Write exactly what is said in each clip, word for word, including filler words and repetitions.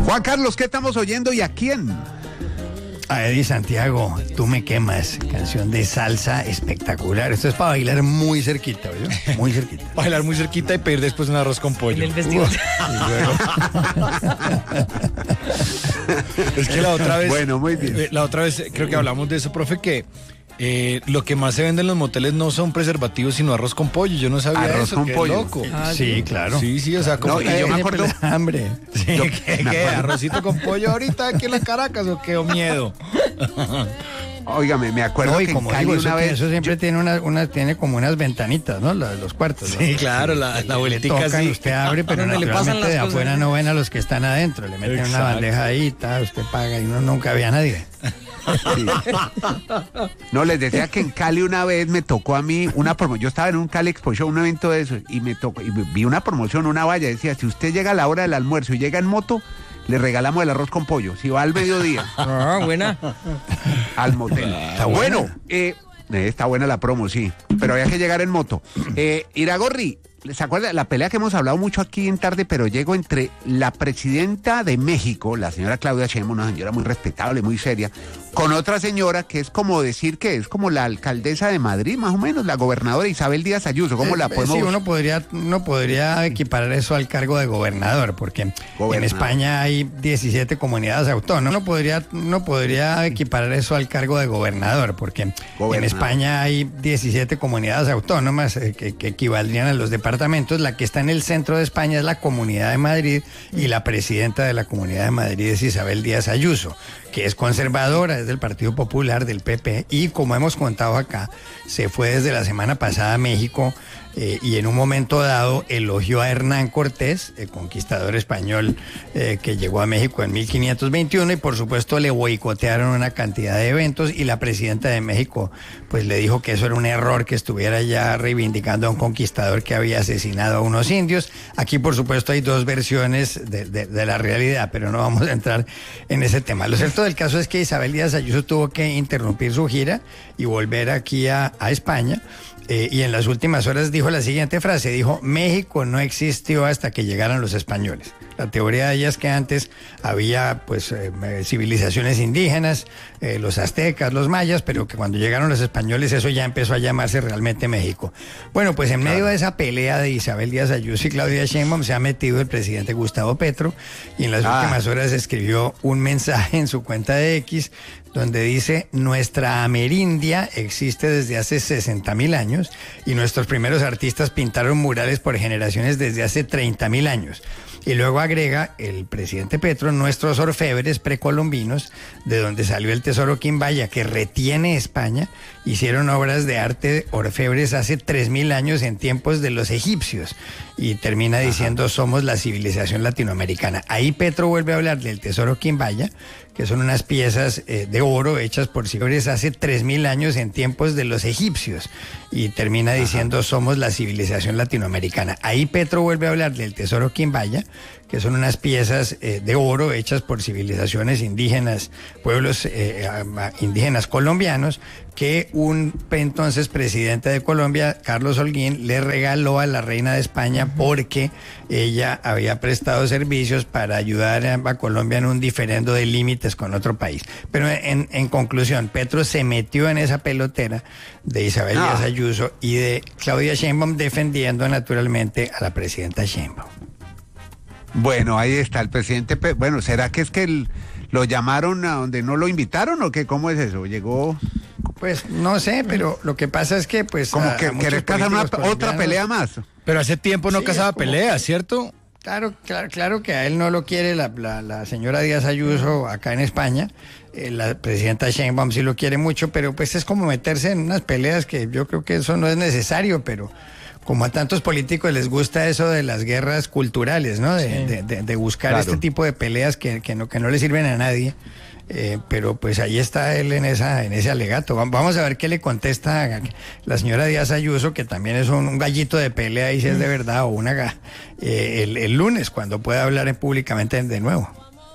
Juan Carlos, ¿qué estamos oyendo y a quién? A Eddie Santiago, Tú me quemas, canción de salsa espectacular. Esto es para bailar muy cerquita, ¿oyó? Muy cerquita. Bailar muy cerquita y pedir después un arroz con pollo. En el festival. Es que la otra vez, Bueno, muy bien. La otra vez creo que hablamos de eso, profe, que eh, lo que más se vende en los moteles no son preservativos, sino arroz con pollo. Yo no sabía Arroz eso, con qué pollo. loco. Ah, sí, claro. Sí, sí, o sea, como No, que y yo me Siempre acuerdo- la hambre. Sí, Yo- ¿qué, me qué? acuerdo. ¿Arrocito con pollo ahorita aquí en las Caracas o qué? ¿O miedo? Óigame, me acuerdo No, y que como en Cali digo, eso, una tiene- vez... eso siempre tiene una, una, tiene como unas ventanitas, ¿no? La- los cuartos. ¿no? Sí, claro, la, la abuelitica Tocan, sí. usted abre, pero Donde le pasan naturalmente las de cosas. afuera no ven a los que están adentro. Le meten una Exacto. bandeja ahí, ta, usted paga y uno nunca ve a nadie. Sí. No, les decía que en Cali una vez me tocó a mí una promoción. Yo estaba en un Cali Expo Show, un evento de eso, y me tocó, y vi una promoción, una valla, decía, si usted llega a la hora del almuerzo y llega en moto, le regalamos el arroz con pollo. Si va al mediodía, Ah, buena. al motel. Está Bueno, buena. eh, eh, está buena la promo, sí, pero había que llegar en moto. Eh, Iragorri, ¿se acuerda la pelea que hemos hablado mucho aquí en Tarde, pero llego entre la presidenta de México, la señora Claudia Sheinbaum, una señora muy respetable, muy seria, con otra señora que es como decir que es como la alcaldesa de Madrid, más o menos, la gobernadora Isabel Díaz Ayuso? ¿Cómo la Eh, podemos...? Sí, uno podría, uno podría equiparar eso al cargo de gobernador, porque en Gobernador. España hay diecisiete comunidades autónomas. Uno podría, uno podría equiparar eso al cargo de gobernador, porque en Gobernador. España hay diecisiete comunidades autónomas eh, que, que equivaldrían a los departamentos. La que está en el centro de España es la Comunidad de Madrid y la presidenta de la Comunidad de Madrid es Isabel Díaz Ayuso, que es conservadora, es del Partido Popular, del P P, y como hemos contado acá, se fue desde la semana pasada a México eh, y en un momento dado elogió a Hernán Cortés, el conquistador español eh, que llegó a México en mil quinientos veintiuno, y por supuesto le boicotearon una cantidad de eventos, y la presidenta de México pues le dijo que eso era un error que estuviera ya reivindicando a un conquistador que había asesinado a unos indios. Aquí por supuesto hay dos versiones de, de, de la realidad, pero no vamos a entrar en ese tema. Lo cierto del caso es que Isabel Díaz Ayuso tuvo que interrumpir su gira y volver aquí a, a España. Eh, y en las últimas horas dijo la siguiente frase, dijo: México no existió hasta que llegaran los españoles. La teoría de ella es que antes había pues eh, civilizaciones indígenas, eh, los aztecas, los mayas, pero que cuando llegaron los españoles eso ya empezó a llamarse realmente México. Bueno, pues en medio de esa pelea de Isabel Díaz Ayuso y Claudia Sheinbaum se ha metido el presidente Gustavo Petro, y en las Ah. últimas horas escribió un mensaje en su cuenta de X donde dice: nuestra amerindia existe desde hace sesenta mil años y nuestros primeros artistas pintaron murales por generaciones desde hace treinta mil años. Y luego agrega el presidente Petro: nuestros orfebres precolombinos, de donde salió el tesoro Quimbaya, que retiene España, hicieron obras de arte orfebres hace tres mil años en tiempos de los egipcios. Y termina diciendo: somos la civilización latinoamericana. Ahí Petro vuelve a hablar del tesoro Quimbaya, que son unas piezas eh, de oro hechas por siglos hace tres mil años en tiempos de los egipcios. Y termina diciendo: somos la civilización latinoamericana. Ahí Petro vuelve a hablar del tesoro Quimbaya, que son unas piezas eh, de oro hechas por civilizaciones indígenas, pueblos eh, indígenas colombianos, que un entonces presidente de Colombia, Carlos Holguín, le regaló a la reina de España porque ella había prestado servicios para ayudar a, a Colombia en un diferendo de límites con otro país. Pero en, en conclusión, Petro se metió en esa pelotera de Isabel Ah. Díaz Ayuso y de Claudia Sheinbaum, defendiendo naturalmente a la presidenta Sheinbaum. Bueno, ahí está el presidente. Pe- Bueno, ¿será que es que el- lo llamaron a donde no lo invitaron o qué? ¿Cómo es eso? Llegó Pues no sé, pero lo que pasa es que pues como a- que a muchos querer cazar una, políticos otra colombianos- pelea más. Pero hace tiempo no Sí, cazaba es como- peleas, ¿cierto? Claro, claro, claro que a él no lo quiere la, la, la señora Díaz Ayuso acá en España. Eh, la presidenta Sheinbaum sí lo quiere mucho, pero pues es como meterse en unas peleas que yo creo que eso no es necesario, pero como a tantos políticos les gusta eso de las guerras culturales, ¿no? De, Sí. de, de- de buscar Claro. este tipo de peleas que, que, no, que no le sirven a nadie. Eh, pero pues ahí está él en esa en ese alegato. Va- Vamos a ver qué le contesta a la señora Díaz Ayuso, que también es un, un gallito de pelea, y si es de verdad, o una ga- eh, el, el lunes, cuando pueda hablar en- públicamente de nuevo.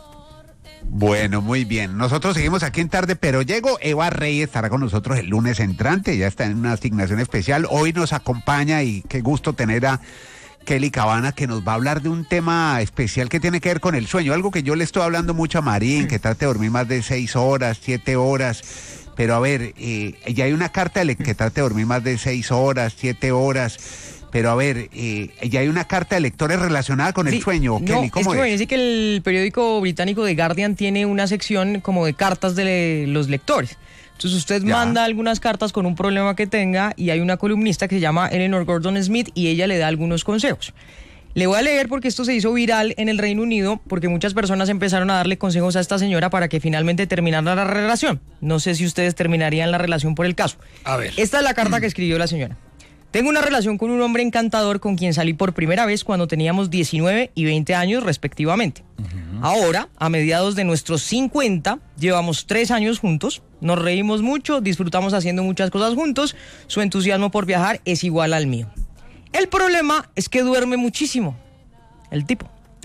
Bueno, muy bien. Nosotros seguimos aquí en Tarde, pero llego. Eva Rey estará con nosotros el lunes entrante. Ya está en una asignación especial. Hoy nos acompaña y qué gusto tener a Kelly Cabana, que nos va a hablar de un tema especial que tiene que ver con el sueño, algo que yo le estoy hablando mucho a Marín, que trate de dormir más de seis horas, siete horas, pero a ver, eh, ya hay una carta de que trate de dormir más de seis horas, siete horas, pero a ver, eh, ya hay una carta de lectores relacionada con el Sí, sueño, no, Kelly, ¿cómo es? Que es? dice que el periódico británico The Guardian tiene una sección como de cartas de los lectores. Entonces usted Ya. manda algunas cartas con un problema que tenga y hay una columnista que se llama Eleanor Gordon Smith y ella le da algunos consejos. Le voy a leer porque esto se hizo viral en el Reino Unido porque muchas personas empezaron a darle consejos a esta señora para que finalmente terminara la relación. No sé si ustedes terminarían la relación por el caso. A ver. Esta es la carta que escribió la señora. Tengo una relación con un hombre encantador con quien salí por primera vez cuando teníamos diecinueve y veinte años respectivamente. Ahora, a mediados de nuestros cincuenta, llevamos tres años juntos, nos reímos mucho, disfrutamos haciendo muchas cosas juntos, su entusiasmo por viajar es igual al mío. El problema es que duerme muchísimo, el tipo.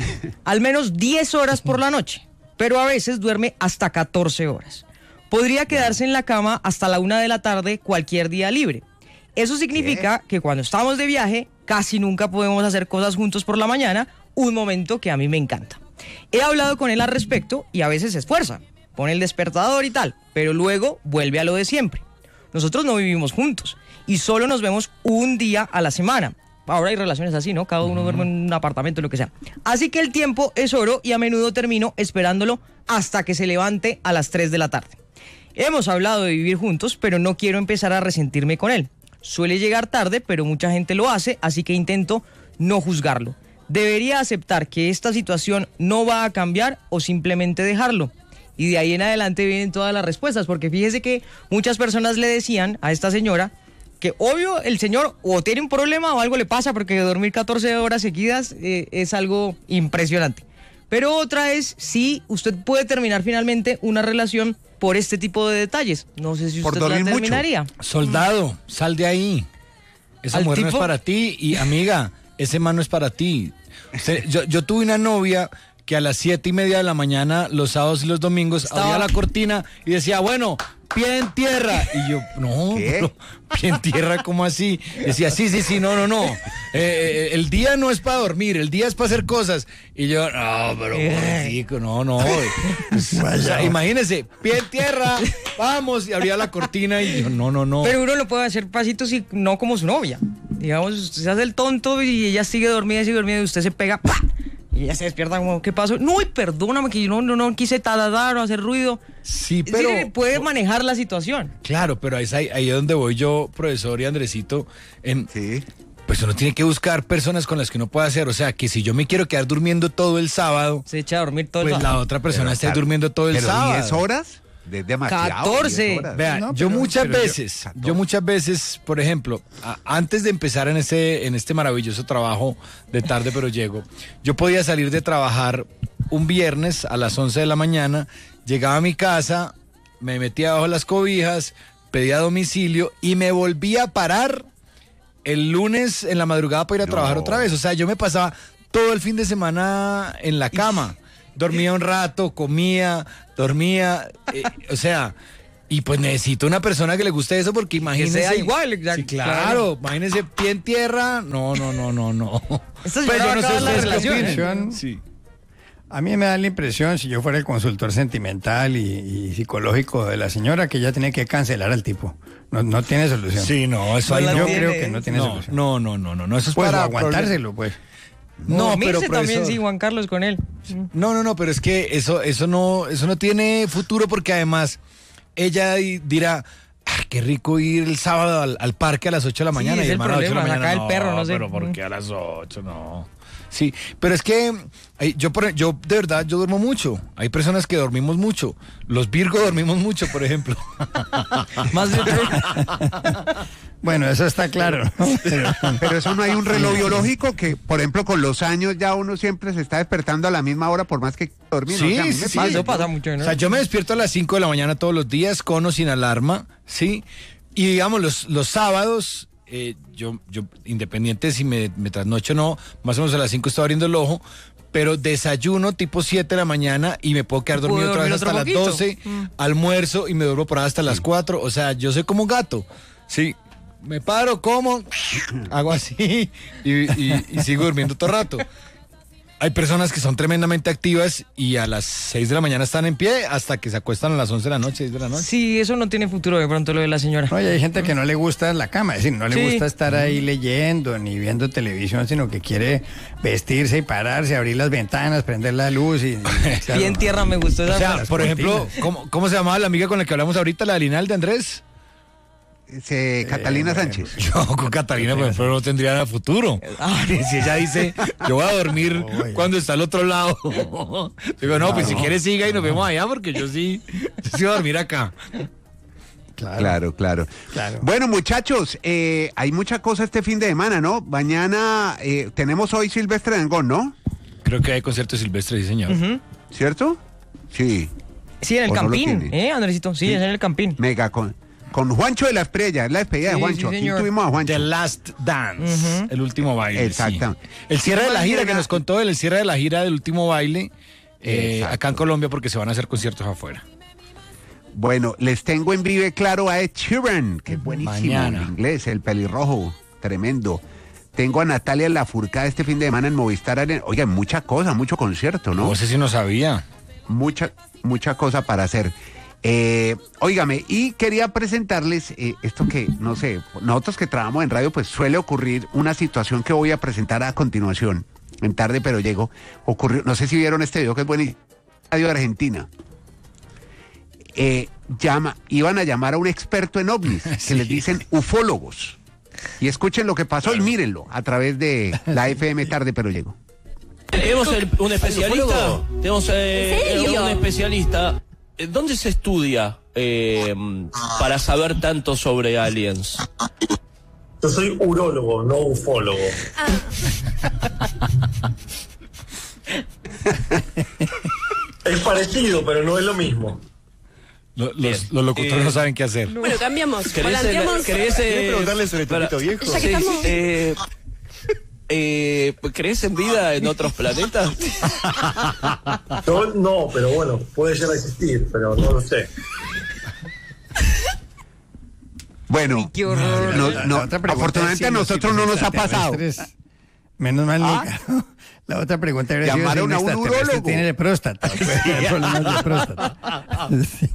Al menos diez horas por la noche, pero a veces duerme hasta catorce horas. Podría quedarse en la cama hasta la una de la tarde cualquier día libre. Eso significa que cuando estamos de viaje, casi nunca podemos hacer cosas juntos por la mañana, un momento que a mí me encanta. He hablado con él al respecto y a veces se esfuerza, pone el despertador y tal, pero luego vuelve a lo de siempre. Nosotros no vivimos juntos y solo nos vemos un día a la semana. Ahora hay relaciones así, ¿no? Cada uno duerme en un apartamento, lo que sea. Así que el tiempo es oro y a menudo termino esperándolo hasta que se levante a las tres de la tarde. Hemos hablado de vivir juntos, pero no quiero empezar a resentirme con él. Suele llegar tarde, pero mucha gente lo hace, así que intento no juzgarlo. ¿Debería aceptar que esta situación no va a cambiar o simplemente dejarlo? Y de ahí en adelante vienen todas las respuestas, porque fíjese que muchas personas le decían a esta señora que obvio el señor o tiene un problema o algo le pasa, porque dormir catorce horas seguidas eh, es algo impresionante. Pero otra es si usted puede terminar finalmente una relación por este tipo de detalles. No sé si Por usted la dormir mucho. terminaría. Soldado, sal de ahí. Esa ¿Al mujer no es tipo? para ti. Y amiga, ese man no es para ti. Usted- yo, yo tuve una novia que a las siete y media de la mañana, los sábados y los domingos, Estaba- abría la cortina y decía, bueno, pie en tierra. Y yo, no, ¿Qué? pero, pie en tierra, ¿cómo así? Decía, sí, sí, sí, no, no, no. Eh, eh, el día no es para dormir, el día es para hacer cosas. Y yo, no, pero, pobrecito, no, no. Pues, o sea, imagínese, pie en tierra, vamos, y abría la cortina y yo, no, no, no. Pero uno lo puede hacer pasitos y no como su novia. Digamos, usted se hace el tonto y ella sigue dormida, sigue dormida y usted se pega, ¡pah! Y ella se despierta como, ¿qué pasó? No, y perdóname que yo no, no, no quise taladrar o hacer ruido. Sí, Es pero... decir, puede manejar la situación. Claro, pero ahí es, ahí, ahí es donde voy yo, profesor y Andresito, en, Sí. pues uno tiene que buscar personas con las que uno pueda hacer, o sea, que si yo me quiero quedar durmiendo todo el sábado, Se echa a dormir todo pues el la sábado. otra persona Pero, esté claro, durmiendo todo el pero sábado. diez horas es demasiado. catorce. diez horas. Vea, No, yo pero- muchas pero yo- veces, yo, catorce. muchas veces, por ejemplo, a- antes de empezar en este, en este maravilloso trabajo de tarde pero llego, yo podía salir de trabajar un viernes a las once de la mañana, llegaba a mi casa, me metía bajo las cobijas, pedía domicilio y me volvía a parar el lunes en la madrugada para ir a No. trabajar otra vez. O sea, yo me pasaba todo el fin de semana en la cama. Dormía un rato, comía, dormía, eh, o sea, y pues necesito una persona que le guste eso porque imagínese. sea igual, exacto, Sí, claro, claro. imagínese pie en tierra. No, no, no, no, no. Esta Pues señora va a acabar la ustedes qué relación, ¿eh? opinan. Sí. A mí me da la impresión, si yo fuera el consultor sentimental y, y psicológico de la señora, que ella tiene que cancelar al tipo. No, no tiene solución. Sí, no, eso No ahí la no. Yo tiene. creo que no tiene No, solución. no, no, no, no, no, eso es Pues o para aguantárselo, pues. No, pero Dormirse también, profesor. sí, Juan Carlos, con él. No, no, no, pero es que eso, eso no, eso no tiene futuro porque además ella di- dirá, "Ah, qué rico ir el sábado al, al parque a las ocho de la Sí, mañana es y el hermano, a las ocho de la problema, mañana, sacar el perro, no sé. Pero ¿por qué a las ocho? No. Sí, pero es que ay, yo, por- yo de verdad, yo duermo mucho. Hay personas que dormimos mucho. Los Virgo dormimos mucho, por ejemplo. Más de Bueno, eso está claro, ¿no? Pero- Pero eso no hay un reloj biológico que, por ejemplo, con los años ya uno siempre se está despertando a la misma hora por más que dormir. ¿no? O sea, a mí me Sí, sí, pasa. eso pasa mucho, ¿no? O sea, yo me despierto a las cinco de la mañana todos los días, con o sin alarma, ¿sí? Y digamos, los, los sábados, eh, yo, yo, independiente si me, me trasnocho o no, más o menos a las cinco estoy abriendo el ojo, pero desayuno tipo siete de la mañana y me puedo quedar ¿Puedo dormido otra vez dormir hasta otro las poquito? doce, almuerzo y me duermo por ahí hasta las cuatro, o sea, yo soy como gato, ¿sí? me paro, como, hago así y, y, y sigo durmiendo todo el rato. Hay personas que son tremendamente activas y a las seis de la mañana están en pie hasta que se acuestan a las once de la noche, seis de la noche. Sí, eso no tiene futuro de pronto lo de la señora. Oye, hay gente que no le gusta la cama, es decir, no le Sí. gusta estar ahí leyendo ni viendo televisión, sino que quiere vestirse y pararse, abrir las ventanas, prender la luz y... y claro, Bien tierra, me gustó esa O sea, frase. por ejemplo, cortinas. ¿cómo, ¿cómo se llamaba la amiga con la que hablamos ahorita, la de Linal de Andrés? Eh, Catalina bueno, Sánchez. Yo con Catalina, por ejemplo, no tendría nada futuro. Si ella dice, yo voy a dormir Oye. cuando está al otro lado. Digo, no, pues si quiere siga y nos vemos allá, porque yo sí, yo sí voy a dormir acá. Claro. Claro, claro. Claro. Bueno, muchachos, eh, hay mucha cosa este fin de semana, ¿no? Mañana eh, tenemos hoy Silvestre Dangond, ¿no? Creo que hay concierto silvestre, sí, señor. Ujú. ¿Cierto? Sí. Sí, en el ¿O no lo Campín, tiene? ¿eh, Andresito? Sí, Sí. es en el Campín. Mega con, con Juancho de la Espriella, es la despedida Sí, de Juancho. sí, Aquí señor. tuvimos a Juancho. The Last Dance, Ujú. el último baile. Exacto. sí. El cierre de la gira Mañana- que nos contó él, el cierre de la gira del último baile eh, Exacto. acá en Colombia porque se van a hacer conciertos afuera. Bueno, les tengo en vive claro a Ed Sheeran, que es buenísimo Mañana. en inglés, el pelirrojo, tremendo. Tengo a Natalia Lafourcade este fin de semana en Movistar Arena. Oiga, mucha cosa, mucho concierto, ¿no? No sé si no sabía. Mucha, mucha cosa para hacer. Eh, óigame, y quería presentarles eh, esto que, no sé, nosotros que trabajamos en radio, pues suele ocurrir una situación que voy a presentar a continuación, en tarde pero llego. Ocurrió, no sé si vieron este video que es buenísimo, Radio Argentina. Eh, llama, iban a llamar a un experto en ovnis, que Sí. les dicen ufólogos. Y escuchen lo que pasó y mírenlo a través de la F M Tarde pero llego. Tenemos el- un especialista. Tenemos eh, ¿En serio? un especialista. Eh, ¿Dónde se estudia eh, para saber tanto sobre aliens? Yo soy urólogo, no ufólogo. Es parecido, pero no es lo mismo. Lo- los, Bien. los locutores Eh, no saben qué hacer. Bueno, cambiamos. ¿Querés, Volanteamos. eh, querés, eh, preguntarle sobre para- Topito Viejo? Ya que Sí, estamos- eh, eh, ¿crees en vida en otros planetas? Yo no, pero bueno, puede llegar a existir, pero no lo sé. Bueno, qué horror. no, La- no, la otra pregunta afortunadamente es a si los nosotros no nos ha pasado. extraterrestres- Menos mal ¿Ah? nunca. La otra pregunta era si Llamaron un a un extraterrestre urólogo. tiene de próstata. Puede tener problemas de próstata. Sí.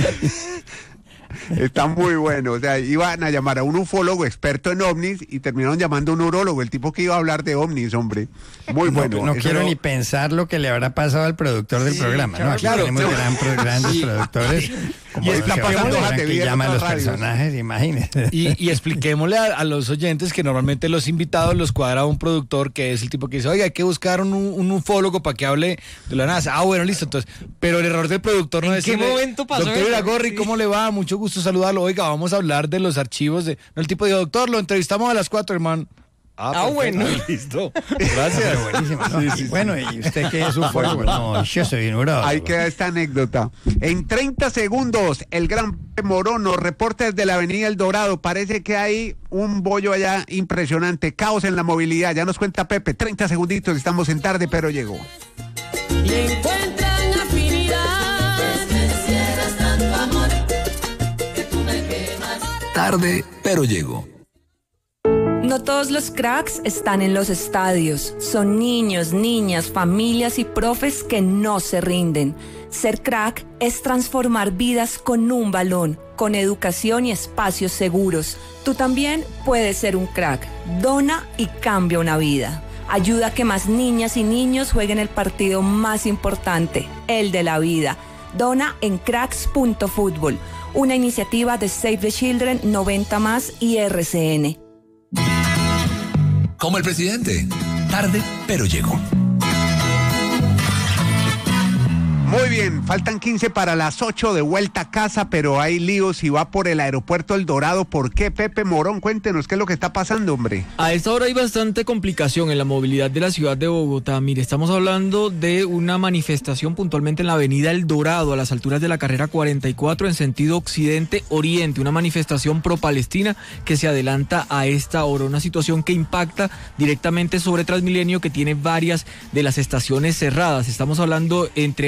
Está muy bueno. O sea, iban a llamar a un ufólogo experto en ovnis y terminaron llamando a un urólogo, el tipo que iba a hablar de ovnis, hombre. Muy bueno. No, no Eso quiero no- ni pensar lo que le habrá pasado al productor del programa. ¿no? Aquí claro, tenemos claro. gran pro- grandes productores. Como Y está Jorge pasando Ortega, hojas de que vida en llama a los otras radios. personajes, imagínese. Y, y expliquémosle a, a los oyentes que normalmente los invitados los cuadra un productor que es el tipo que dice, oiga, hay que buscar un, un ufólogo para que hable de la NASA. Ah, bueno, listo. Entonces, pero el error del productor no ¿En es qué decirle, momento pasó doctor eso? Iragorri, Sí. ¿cómo le va? Mucho gusto saludarlo. Oiga, vamos a hablar de los archivos de... No, el tipo dijo, doctor, lo entrevistamos a las cuatro, hermano. Ah, perfecto, bueno. Listo. Gracias. Pero buenísimo, ¿no? Y bueno, ¿y usted qué es ufólogo? No, yo soy un urólogo. Ahí queda esta anécdota. En treinta segundos, el gran Pepe Morón nos reporta desde la avenida El Dorado. Parece que hay un bollo allá impresionante. Caos en la movilidad. Ya nos cuenta Pepe. treinta segunditos, estamos en tarde, pero llegó. Y encuentran afinidad. Encierras tanto amor que tú me quemas. Tarde, pero llego. No todos los cracks están en los estadios. Son niños, niñas, familias y profes que no se rinden. Ser crack es transformar vidas con un balón, con educación y espacios seguros. Tú también puedes ser un crack. Dona y cambia una vida. Ayuda a que más niñas y niños jueguen el partido más importante, el de la vida. Dona en cracks punto fútbol, una iniciativa de Save the Children, noventa más y R C N. Como el presidente. Tarde, pero llegó. Muy bien, faltan quince para las ocho de vuelta a casa, pero hay líos y va por el aeropuerto El Dorado. ¿Por qué, Pepe Morón? Cuéntenos qué es lo que está pasando, hombre. A esta hora hay bastante complicación en la movilidad de la ciudad de Bogotá. Mire, estamos hablando de una manifestación puntualmente en la avenida El Dorado, a las alturas de la carrera cuarenta y cuatro en sentido occidente-oriente. Una manifestación pro-palestina que se adelanta a esta hora. Una situación que impacta directamente sobre Transmilenio, que tiene varias de las estaciones cerradas. Estamos hablando entre ellas, por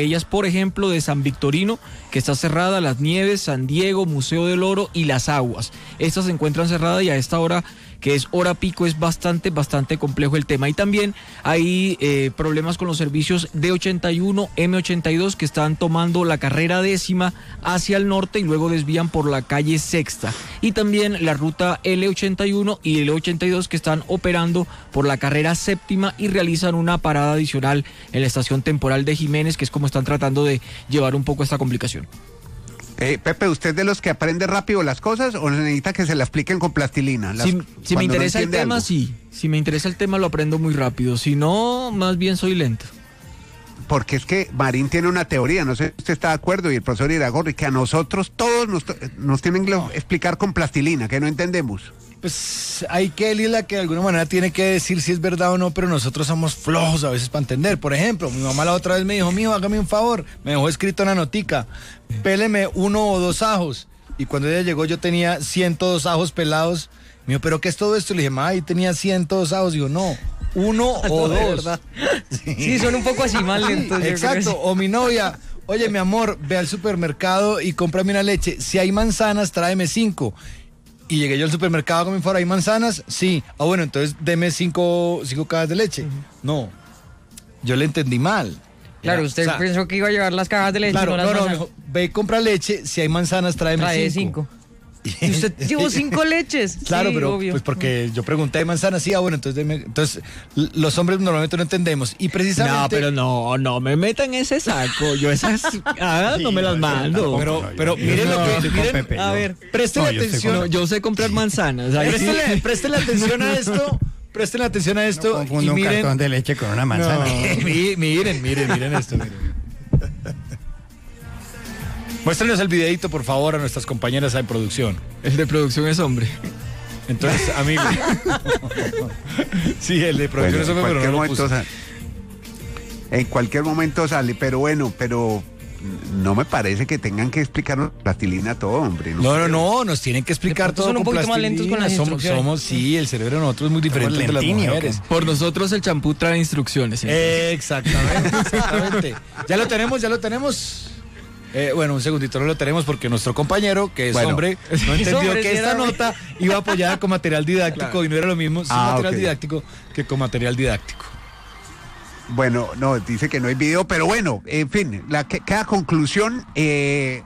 ejemplo, de San Victorino, que está cerrada, Las Nieves, San Diego, Museo del Oro y Las Aguas. Estas se encuentran cerradas y a esta hora, que es hora pico, es bastante, bastante complejo el tema. Y también hay eh, problemas con los servicios D ochenta y uno, M ochenta y dos, que están tomando la carrera décima hacia el norte y luego desvían por la calle Sexta. Y también la ruta L ochenta y uno y L ochenta y dos, que están operando por la carrera séptima y realizan una parada adicional en la estación temporal de Jiménez, que es como están tratando de llevar un poco esta complicación. Eh, Pepe, ¿usted de los que aprende rápido las cosas o necesita que se la expliquen con plastilina? Las, Si, si me interesa no el tema, algo. sí. Si me interesa el tema, lo aprendo muy rápido. Si no, más bien soy lento. Porque es que Marín tiene una teoría, no sé si usted está de acuerdo, y el profesor Iragorri, que a nosotros todos nos, nos tienen que explicar con plastilina, que no entendemos. Pues hay que la que de alguna manera tiene que decir si es verdad o no, pero nosotros somos flojos a veces para entender. Por ejemplo, mi mamá la otra vez me dijo, mijo, hágame un favor, me dejó escrito en la notica, péleme uno o dos ajos. Y cuando ella llegó yo tenía ciento dos ajos pelados. Me dijo, ¿pero qué es todo esto? Le dije, ma, ahí tenía ciento dos ajos. Digo, no, uno o No, de dos. verdad. Sí. Sí, son un poco así mal lentos. yo creo que Exacto, sí. o mi novia, oye, mi amor, ve al supermercado y cómprame una leche. Si hay manzanas, tráeme cinco. Y llegué yo al supermercado con mi favor, ¿hay manzanas? Sí. Ah, bueno, entonces deme cinco, cinco cajas de leche. Uh-huh. No, yo le entendí mal. Claro, Era, usted o sea, pensó que iba a llevar las cajas de leche. Claro, no, las no, no, manzanas. mijo, ve y compra leche, si hay manzanas, tráeme Trae cinco. cinco. Y usted llevó cinco leches. Claro, Sí, pero obvio. pues porque yo pregunté de manzanas, sí, ah, bueno, entonces, deme, entonces l- los hombres normalmente no entendemos. Y precisamente... No, pero no, no me metan en ese saco. Yo esas ah, no me las mando. Pero, pero miren lo que... Miren, a ver, presten no, yo sé atención. com- yo sé comprar manzanas. ahí sí. Préstenle, préstenle atención a esto. Presten atención a esto. No confundo y un miren, cartón de leche con una manzana. No, mi- miren, miren, miren esto. Miren. Muéstrenos el videito, por favor, a nuestras compañeras de producción. El de producción es hombre. Entonces, amigo. Sí, el de producción es Bueno, hombre, en, pero cualquier no lo momento puso. sale, en cualquier momento sale, pero bueno, pero no me parece que tengan que explicarnos plastilina todo, hombre. No, no, no, nos tienen que explicar De pronto todo son un con poquito más lentos con las plastilina. somos, instrucciones. somos, sí, el cerebro de nosotros es muy diferente de las lentinio, mujeres. Por nosotros el champú trae instrucciones. ¿eh? Exactamente, exactamente. Ya lo tenemos, ya lo tenemos. Eh, bueno, un segundito, no lo tenemos porque nuestro compañero, que es Bueno. hombre, no entendió hombre, que sí esta era hombre. nota iba apoyada con material didáctico y no era lo mismo sin Ah, material ok. didáctico que con material didáctico. Bueno, no, dice que no hay video, pero bueno, en fin, la que, cada conclusión... Eh,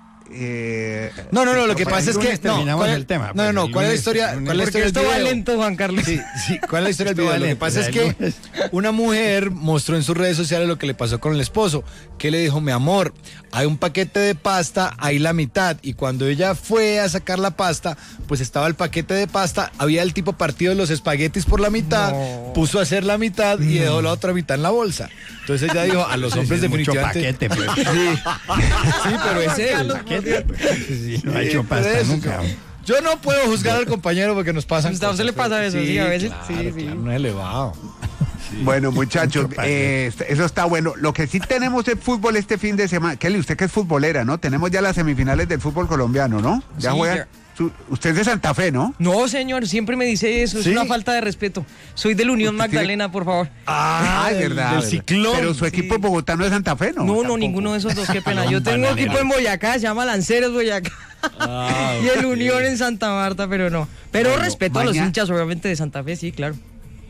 eh, No, no, no, lo que Para el pasa es que lunes no, terminamos ¿cuál es- el tema, No, pues, no, no, el ¿cuál es la lunes- historia? el lunes- ¿Cuál es la Porque historia esto del va video? lento, Juan Carlos. Sí, sí, ¿cuál es la historia del Esto video? va Lo que lento, pasa o es sea, que el lunes- una mujer mostró en sus redes sociales lo que le pasó con el esposo, que le dijo, mi amor, hay un paquete de pasta, hay la mitad, y cuando ella fue a sacar la pasta, pues estaba el paquete de pasta, había el tipo partido de los espaguetis por la mitad, No. puso a hacer la mitad y dejó la otra mitad en la bolsa. Entonces ella dijo, a los hombres Sí, es mucho definitivamente... paquete, pues. Sí, sí, pero es él. Paquete, pues. Sí, no ha Sí, hecho pero pasta eso, nunca. Yo no puedo juzgar al compañero porque nos pasan A usted le pasa eso, sí, a veces, sí, sí. Claro, no es elevado. Bueno, muchachos, mucho paquete. eh, eso está bueno. Lo que sí tenemos es fútbol este fin de semana. Kelly, usted que es futbolera, ¿no? Tenemos ya las semifinales del fútbol colombiano, ¿no? Ya Sí, juega. ya. Su- usted es de Santa Fe, ¿no? No, señor, siempre me dice eso. Es ¿Sí? una falta de respeto. Soy del Unión Usted tiene- Magdalena, por favor. Ah, es del- verdad. del verdad. Ciclón. Pero su equipo en Bogotá no es Santa Fe, ¿no? No, no, Tampoco. ninguno de esos dos, qué pena. No, Yo tengo bananero. equipo en Boyacá, se llama Lanceros Boyacá. Ah, Y el ok. Unión en Santa Marta, pero no. Pero Bueno, respeto a los mañana- hinchas, obviamente, de Santa Fe, sí, claro.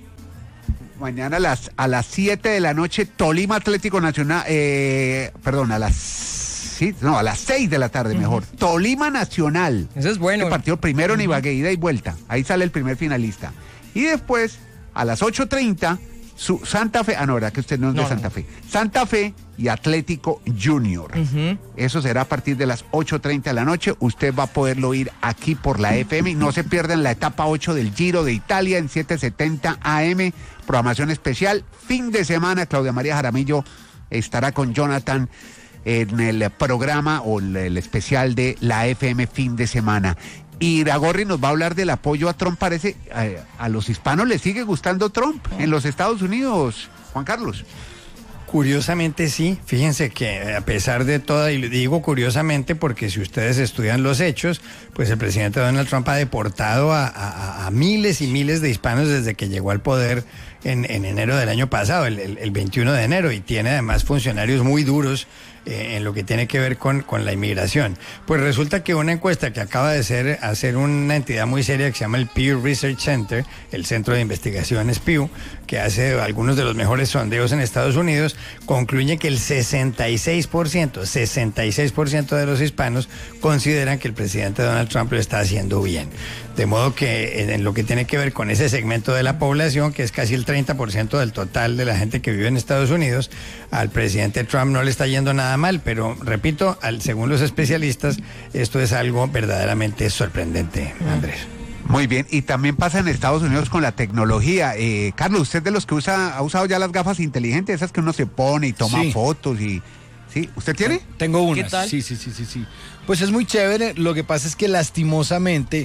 Mañana a las a las siete de la noche, Tolima Atlético Nacional, eh, perdón, a las sí, no, a las seis de la tarde mejor. Tolima Nacional. Eso es bueno. Este partido primero en Ibagué, ida y vuelta. Ahí sale el primer finalista. Y después, a las ocho treinta, su Santa Fe, ah, no, verdad que usted no es de No, Santa no. Fe. Santa Fe y Atlético Junior. Ujú. Eso será a partir de las ocho treinta de la noche. Usted va a poderlo oír aquí por la F M. No se pierdan la etapa ocho del Giro de Italia en setecientos setenta A M. Programación especial. Fin de semana, Claudia María Jaramillo estará con Jonathan en el programa o el, el especial de la F M fin de semana. Y Iragorri nos va a hablar del apoyo a Trump. Parece, a, a los hispanos les sigue gustando Trump en los Estados Unidos. Juan Carlos. Curiosamente sí, fíjense que a pesar de todo, y digo curiosamente porque si ustedes estudian los hechos, pues el presidente Donald Trump ha deportado a, a, a miles y miles de hispanos desde que llegó al poder en, en enero del año pasado, el, el, el veintiuno de enero, y tiene además funcionarios muy duros eh, en lo que tiene que ver con, con la inmigración. Pues resulta que una encuesta que acaba de ser, hacer una entidad muy seria que se llama el Pew Research Center, el Centro de Investigaciones Pew, que hace algunos de los mejores sondeos en Estados Unidos, concluye que el sesenta y seis por ciento, sesenta y seis por ciento de los hispanos consideran que el presidente Donald Trump lo está haciendo bien. De modo que en lo que tiene que ver con ese segmento de la población, que es casi el treinta por ciento del total de la gente que vive en Estados Unidos, al presidente Trump no le está yendo nada mal, pero repito, al, según los especialistas, esto es algo verdaderamente sorprendente, Andrés. Muy bien, y también pasa en Estados Unidos con la tecnología. Eh, Carlos, ¿usted de los que usa ha usado ya las gafas inteligentes, esas que uno se pone y toma Sí. fotos y... ¿Sí? ¿Usted tiene? Tengo unas. ¿Qué tal? Sí, sí, sí, sí, sí. Pues es muy chévere. Lo que pasa es que lastimosamente,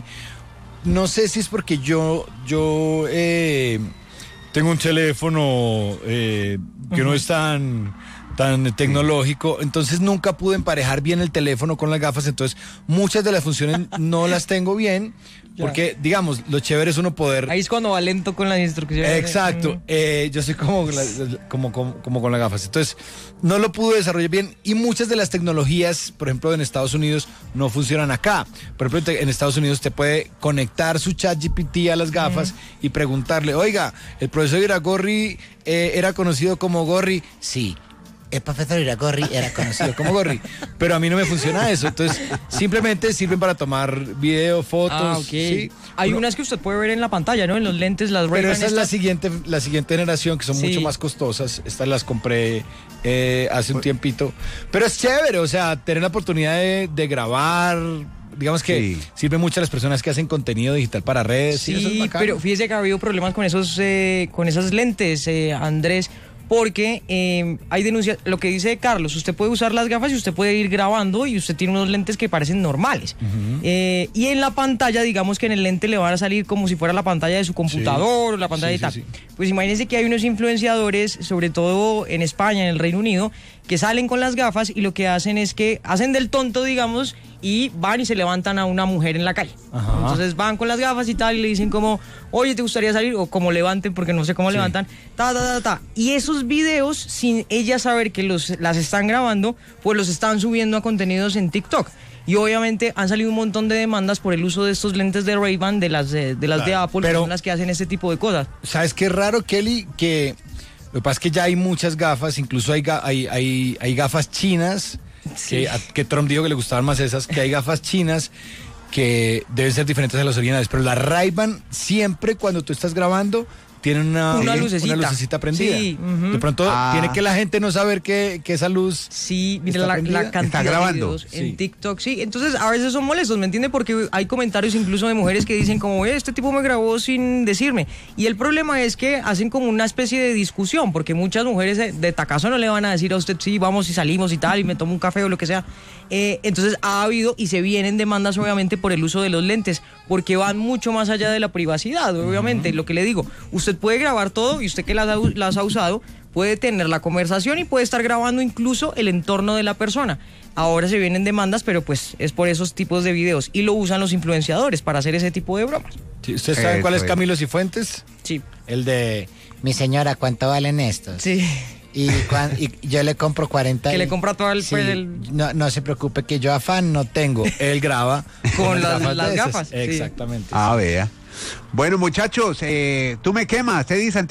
no sé si es porque yo, yo eh, tengo un teléfono eh, que no es tan, tan tecnológico, entonces nunca pude emparejar bien el teléfono con las gafas, entonces muchas de las funciones no las tengo bien, porque digamos, lo chévere es uno poder... Ahí es cuando va lento con las instrucciones. Exacto, Mm. eh, yo soy como, la- como, como, como con las gafas, entonces no lo pude desarrollar bien y muchas de las tecnologías, por ejemplo en Estados Unidos, no funcionan acá. Por ejemplo, te- en Estados Unidos te puede conectar su chat G P T a las gafas y preguntarle, oiga, el profesor Iragorri eh, era conocido como Gorri. Sí. El profesor Iragorri era conocido como Gorri, pero a mí no me funciona eso, entonces simplemente sirven para tomar video, fotos. Ah, ok. ¿sí? Hay Uno- unas que usted puede ver en la pantalla, ¿no? En los lentes, las pero Ray-Ban esa es la estas. siguiente, la siguiente generación, que son Sí. mucho más costosas. Estas las compré eh, hace un tiempito. Pero es chévere, o sea, tener la oportunidad de, de grabar. Digamos que Sí. sirve mucho a las personas que hacen contenido digital para redes. Sí, eso es Sí, bacano. pero fíjese que ha habido problemas con esos, eh, con esas lentes, eh, Andrés, porque eh, hay denuncias, lo que dice Carlos, usted puede usar las gafas y usted puede ir grabando y usted tiene unos lentes que parecen normales. Eh, y en la pantalla, digamos que en el lente le van a salir como si fuera la pantalla de su computador o la pantalla Sí, y tal. sí, sí. Pues imagínense que hay unos influenciadores, sobre todo en España, en el Reino Unido, que salen con las gafas y lo que hacen es que hacen del tonto, digamos, y van y se levantan a una mujer en la calle. Ajá. Entonces van con las gafas y tal y le dicen como, oye, ¿te gustaría salir? O como levanten, porque no sé cómo levantan. Ta, ta, ta, ta. Y esos videos, sin ella saber que los, las están grabando, pues los están subiendo a contenidos en TikTok. Y obviamente han salido un montón de demandas por el uso de estos lentes de Ray-Ban, de las, de, de, las de Claro, Apple, pero- que son las que hacen este tipo de cosas. ¿Sabes qué raro, Kelly? Que lo que pasa es que ya hay muchas gafas, incluso hay, ga- hay, hay, hay gafas chinas, que, a- que Trump dijo que le gustaban más esas, que hay gafas chinas que deben ser diferentes a las originales, pero la Ray-Ban siempre cuando tú estás grabando tienen una, Una sí, lucecita. una lucecita prendida. Sí, ujú. De pronto Ah. tiene que la gente no saber que, que esa luz... Sí, mira ¿Está la, prendida? la cantidad Está grabando. de videos Sí. en TikTok, sí. Entonces a veces son molestos, ¿me entiende? Porque hay comentarios incluso de mujeres que dicen como, "Eh, este tipo me grabó sin decirme". Y el problema es que hacen como una especie de discusión, porque muchas mujeres de, de tacazo no le van a decir a usted, sí, vamos y salimos y tal, y me tomo un café o lo que sea. Eh, entonces ha habido y se vienen demandas obviamente por el uso de los lentes, porque van mucho más allá de la privacidad, obviamente. Lo que le digo, usted puede grabar todo y usted que las ha, las ha usado puede tener la conversación y puede estar grabando incluso el entorno de la persona. Ahora se vienen demandas, pero pues es por esos tipos de videos y lo usan los influenciadores para hacer ese tipo de bromas. Sí, ¿usted sabe Eso cuál es es. Camilo Cifuentes? Sí. El de, mi señora, ¿cuánto valen estos? Sí. Y, cuan- y yo le compro cuarenta. Que y- le compra todo el- Sí, pues, el- no, no se preocupe que yo afán no tengo. Él graba Con las- de las esas. gafas, sí. Exactamente. Ah, vea. Bueno, muchachos, eh, tú me quemas, te dicen.